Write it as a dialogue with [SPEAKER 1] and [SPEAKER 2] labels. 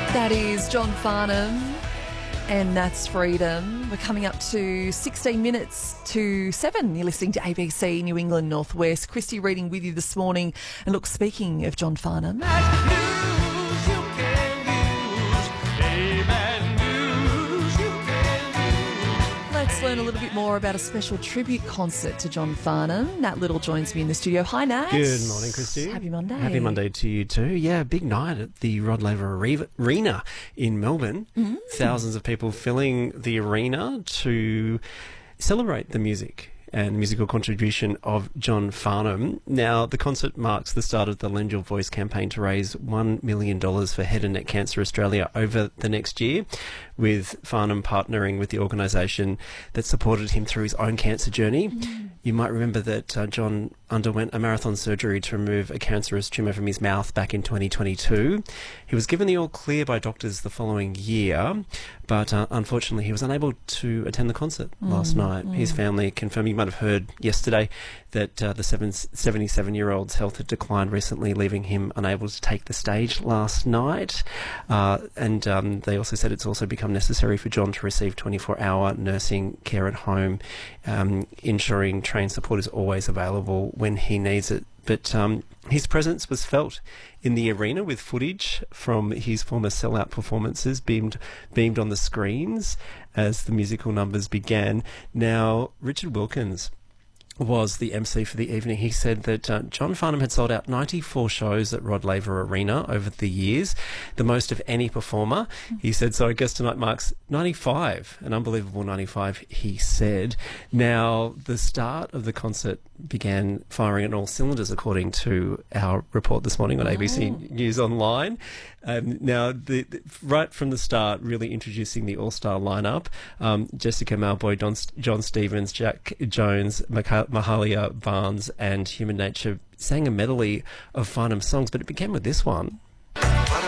[SPEAKER 1] That is John Farnham, and that's Freedom. We're coming up to 16 minutes to 7. You're listening to ABC New England Northwest. Christy reading with you this morning. And look, speaking of John Farnham, let's learn a little bit more about a special tribute concert to John Farnham. Nat Little joins me in the studio. Hi, Nat.
[SPEAKER 2] Good morning, Christy.
[SPEAKER 1] Happy Monday.
[SPEAKER 2] Happy Monday to you too. Yeah, big night at the Rod Laver Arena in Melbourne. Thousands of people filling the arena to celebrate the music and musical contribution of John Farnham. Now, the concert marks the start of the Lend Your Voice campaign to raise $1 million for Head and Neck Cancer Australia over the next year, with Farnham partnering with the organisation that supported him through his own cancer journey. You might remember that John underwent a marathon surgery to remove a cancerous tumour from his mouth back in 2022. He was given the all clear by doctors the following year, but unfortunately he was unable to attend the concert last night. His family confirmed, you might have heard yesterday, that the 77-year-old's health had declined recently, leaving him unable to take the stage last night. And they also said it's also become necessary for John to receive 24-hour nursing care at home, ensuring trained support is always available when he needs it. But his presence was felt in the arena, with footage from his former sellout performances beamed on the screens as the musical numbers began. Now, Richard Wilkins was the MC for the evening. He said that John Farnham had sold out 94 shows at Rod Laver Arena over the years, the most of any performer. He said, so I guess tonight marks 95, an unbelievable 95, he said. Now, the start of the concert began firing on all cylinders, according to our report this morning on ABC News Online. Now, right from the start, really introducing the all-star lineup, Jessica Malboy, John Stevens, Jack Jones, Mahalia Barnes and Human Nature sang a medley of Farnham songs, but it began with this one.